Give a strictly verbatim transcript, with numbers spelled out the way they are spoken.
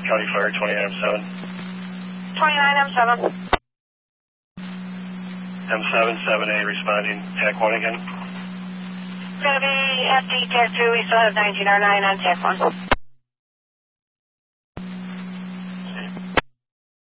County Fire, twenty-nine M seven. twenty-nine M seven. M seven, seven A responding. Tac one again. It's going to be F D Tac two. We still have nineteen R nine on Tac one.